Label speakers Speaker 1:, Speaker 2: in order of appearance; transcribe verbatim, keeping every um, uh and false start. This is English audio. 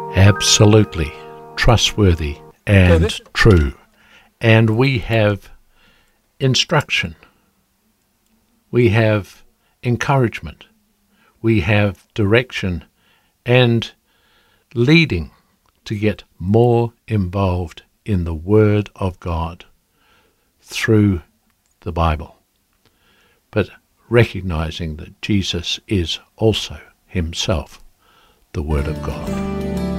Speaker 1: Absolutely trustworthy and true. And we have instruction. We have encouragement. We have direction and leading to get more involved in the Word of God through the Bible, but recognizing that Jesus is also himself the Word of God.